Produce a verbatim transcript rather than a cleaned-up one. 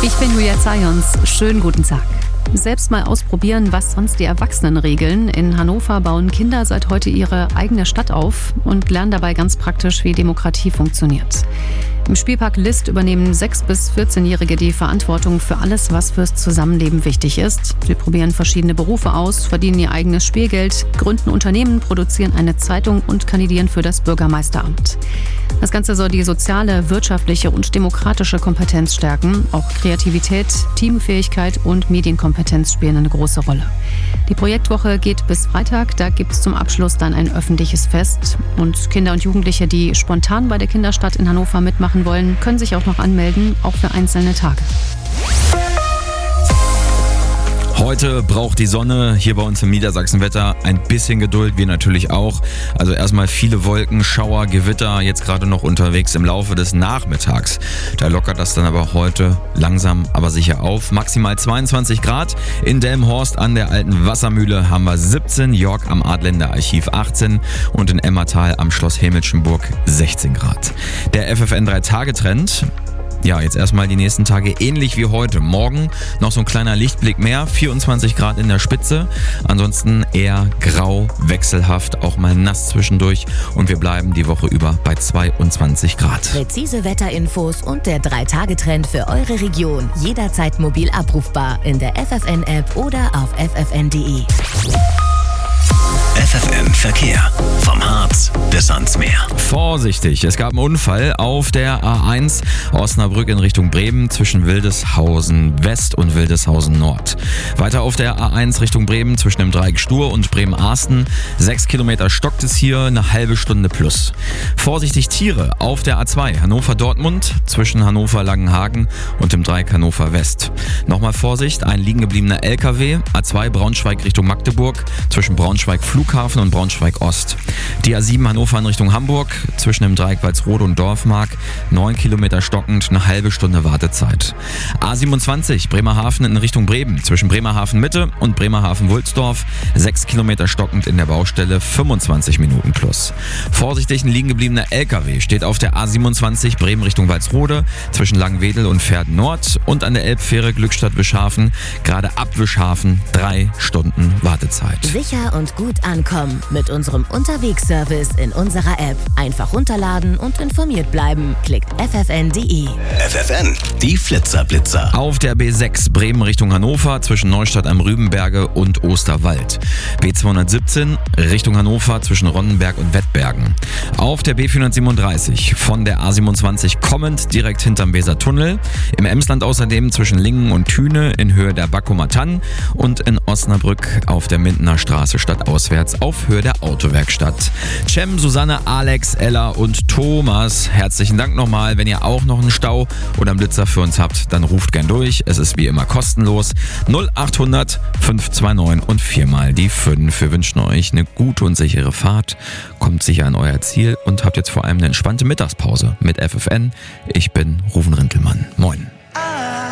Ich bin Julia Zayons. Schönen guten Tag. Selbst mal ausprobieren, was sonst die Erwachsenen regeln. In Hannover bauen Kinder seit heute ihre eigene Stadt auf und lernen dabei ganz praktisch, wie Demokratie funktioniert. Im Spielpark List übernehmen sechs- bis vierzehnjährige die Verantwortung für alles, was fürs Zusammenleben wichtig ist. Sie probieren verschiedene Berufe aus, verdienen ihr eigenes Spielgeld, gründen Unternehmen, produzieren eine Zeitung und kandidieren für das Bürgermeisteramt. Das Ganze soll die soziale, wirtschaftliche und demokratische Kompetenz stärken. Auch Kreativität, Teamfähigkeit und Medienkompetenz spielen eine große Rolle. Die Projektwoche geht bis Freitag. Da gibt es zum Abschluss dann ein öffentliches Fest. Und Kinder und Jugendliche, die spontan bei der Kinderstadt in Hannover mitmachen wollen, können sich auch noch anmelden, auch für einzelne Tage. Heute braucht die Sonne hier bei uns im Niedersachsenwetter ein bisschen Geduld, wir natürlich auch. Also erstmal viele Wolken, Schauer, Gewitter, jetzt gerade noch unterwegs im Laufe des Nachmittags. Da lockert das dann aber heute langsam, aber sicher auf. Maximal zweiundzwanzig Grad. In Delmenhorst an der alten Wassermühle haben wir siebzehn, York am Adländer Archiv achtzehn und in Emmertal am Schloss Hemmelschenburg sechzehn Grad. Der F F N drei Tage Trend. Ja, jetzt erstmal die nächsten Tage ähnlich wie heute. Morgen noch so ein kleiner Lichtblick mehr, vierundzwanzig Grad in der Spitze. Ansonsten eher grau, wechselhaft, auch mal nass zwischendurch. Und wir bleiben die Woche über bei zweiundzwanzig Grad. Präzise Wetterinfos und der drei Tage Trend für eure Region. Jederzeit mobil abrufbar in der F F N-App oder auf f f n punkt d e. F F N Verkehr. Vom Harz bis ans Meer. Vorsichtig, es gab einen Unfall auf der A eins Osnabrück in Richtung Bremen zwischen Wildeshausen West und Wildeshausen Nord. Weiter auf der A eins Richtung Bremen zwischen dem Dreieck Stur und Bremen-Arsten. Sechs Kilometer stockt es hier, eine halbe Stunde plus. Vorsichtig Tiere auf der A zwei Hannover-Dortmund zwischen Hannover-Langenhagen und dem Dreieck Hannover West. Nochmal Vorsicht, ein liegen gebliebener L K W. A zwei Braunschweig Richtung Magdeburg zwischen Braunschweig Flughafen und Braunschweig Ost. Die A sieben Hannover in Richtung Hamburg zwischen dem Dreieck Walsrode und Dorfmark. neun Kilometer stockend, eine halbe Stunde Wartezeit. A siebenundzwanzig Bremerhaven in Richtung Bremen zwischen Bremerhaven Mitte und Bremerhaven Wulsdorf. sechs Kilometer stockend in der Baustelle, fünfundzwanzig Minuten plus. Vorsichtig, ein liegen gebliebener L K W steht auf der A siebenundzwanzig Bremen Richtung Walsrode zwischen Langwedel und Verden Nord und an der Elbfähre Glückstadt-Wischhafen. Gerade ab Wischhafen drei Stunden Wartezeit. Sicher und gut ankommen mit unserem Unterwegsservice in unserer App. Einfach runterladen und informiert bleiben. Klickt f f n punkt d e. F F N, die Flitzerblitzer. Auf der B sechs Bremen Richtung Hannover zwischen Neustadt am Rübenberge und Osterwald. B zweihundertsiebzehn Richtung Hannover zwischen Ronnenberg und Wettbergen. Auf der B vierhundertsiebenunddreißig von der A siebenundzwanzig kommend direkt hinterm Wesertunnel. Im Emsland außerdem zwischen Lingen und Thüne in Höhe der Backumer Tann und in Osnabrück auf der Mindener Straße stadtauswärts auf Höhe der Autowerkstatt. Cem, Susanne, Alex, Ella und Thomas, herzlichen Dank nochmal. Wenn ihr auch noch einen Stau oder einen Blitzer für uns habt, dann ruft gern durch. Es ist wie immer kostenlos. null achthundert fünf zwei neun und viermal die fünf. Wir wünschen euch eine gute und sichere Fahrt. Kommt sicher an euer Ziel und habt jetzt vor allem eine entspannte Mittagspause mit F F N. Ich bin Ruven Rintelmann. Moin.